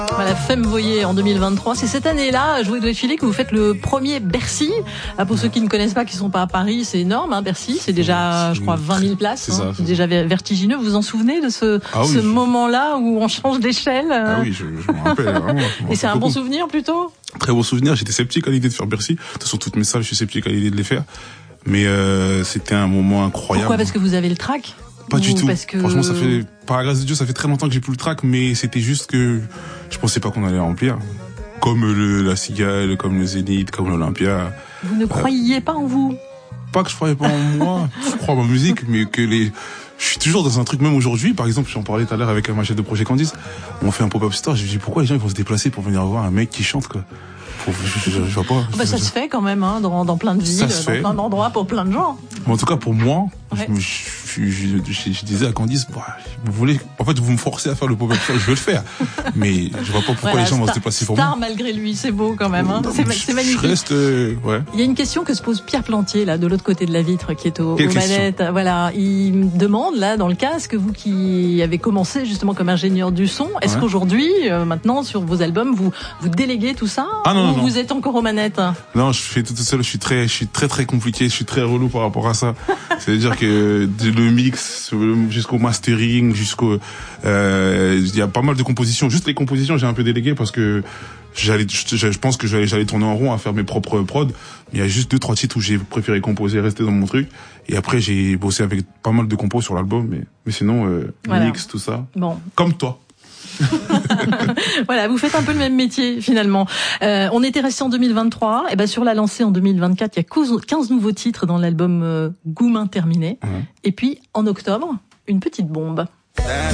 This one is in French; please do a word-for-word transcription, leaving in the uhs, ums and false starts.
Voilà, Femme Voyer en deux mille vingt-trois. C'est cette année-là, Jouer doit filer, que vous faites le premier Bercy. Pour ceux qui ne connaissent pas, qui ne sont pas à Paris, c'est énorme, hein, Bercy. C'est déjà, je crois, vingt mille places. C'est, hein. ça, c'est, c'est déjà vertigineux. Vous vous en souvenez de ce, ah oui, ce je... moment-là où on change d'échelle? Ah oui, je, je m'en rappelle. Vraiment, je m'en Et c'est un beaucoup. bon souvenir plutôt? Très bon souvenir. J'étais sceptique à l'idée de faire Bercy. De toute façon, toutes mes salles, je suis sceptique à l'idée de les faire. Mais euh, c'était un moment incroyable. Pourquoi? Parce que vous avez le trac? Pas du tout. Parce que... Franchement, ça fait, par la grâce de Dieu, ça fait très longtemps que j'ai plus le trac, mais c'était juste que je pensais pas qu'on allait remplir. Comme le, la Cigale, comme le Zénith, comme l'Olympia. Vous ne euh, croyiez pas en vous? Pas que je croyais pas en moi. Je crois en ma musique, mais que les, je suis toujours dans un truc, même aujourd'hui. Par exemple, j'en parlais tout à l'heure avec ma chef de projet Candice. On fait un pop-up store. Je me dis, pourquoi les gens, ils vont se déplacer pour venir voir un mec qui chante, quoi? Je, je, je, je vois pas. Bah, ça je, se fait quand même, hein, dans, dans plein de villes, dans plein d'endroits, pour plein de gens. Mais en tout cas, pour moi, ouais. je, je, je, je, je disais à Candice, bah, vous voulez, en fait, vous me forcez à faire le pop-up store, je veux le faire. Mais je vois pas pourquoi voilà, les gens vont se déplacer pour moi. Star malgré lui, c'est beau quand même, hein. C'est, c'est magnifique. Je reste, euh, ouais. Il y a une question que se pose Pierre Plantier, là, de l'autre côté de la vitre, qui est au, aux manettes. Voilà. Il me demande, là, dans le casque, vous qui avez commencé justement comme ingénieur du son, est-ce ouais. qu'aujourd'hui, euh, maintenant, sur vos albums, vous, vous déléguez tout ça? Ah non, ou non, non. Vous êtes encore aux manettes? Non, je fais tout seul, je suis très, je suis très, très compliqué, je suis très relou par rapport à ça. C'est-à-dire que le mix, jusqu'au mastering, jusqu'au, euh, il y a pas mal de compositions. Juste les compositions, j'ai un peu délégué parce que j'allais, je, je pense que j'allais, j'allais tourner en rond à faire mes propres prods. Il y a juste deux, trois titres où j'ai préféré composer, rester dans mon truc. Et après, j'ai bossé avec pas mal de compos sur l'album, mais, mais sinon, euh, voilà. Mix, tout ça. Bon. Comme toi. Voilà, vous faites un peu le même métier finalement. Euh, on était resté en deux mille vingt-trois, et ben sur la lancée en deux mille vingt-quatre, il y a quinze nouveaux titres dans l'album euh, Goumin terminé. Mmh. Et puis en octobre, une petite bombe.